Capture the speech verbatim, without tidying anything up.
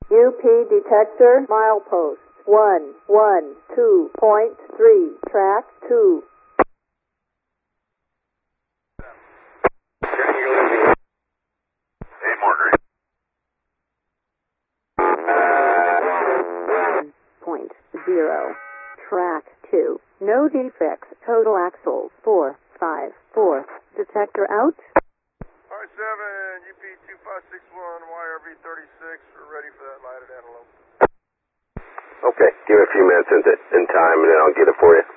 U P detector, milepost one one two point three, track two. Hey, Margaret. Point zero, track two. No defects, total axles four five four. Detector out. R seven, U P two five six one, Y R V thirty-six, we're ready for that lighted antelope. Okay, give it a few minutes in, in time and then I'll get it for you.